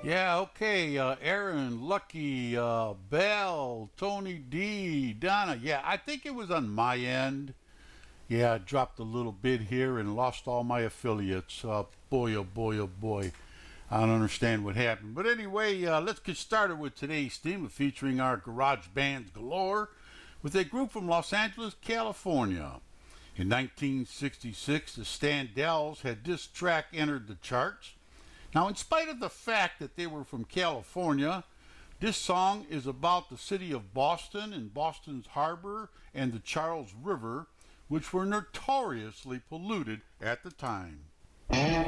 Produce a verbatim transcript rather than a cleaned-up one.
Yeah, okay. Uh, Aaron, Lucky, uh, Bell, Tony D, Donna. Yeah, I think it was on my end. Yeah, I dropped a little bit here and lost all my affiliates. Uh, boy, oh boy, oh boy. I don't understand what happened. But anyway, uh, let's get started with today's theme of featuring our garage bands galore with a group from Los Angeles, California. In nineteen sixty-six, the Standells had this track entered the charts. Now, in spite of the fact that they were from California, this song is about the city of Boston and Boston's harbor and the Charles River, which were notoriously polluted at the time.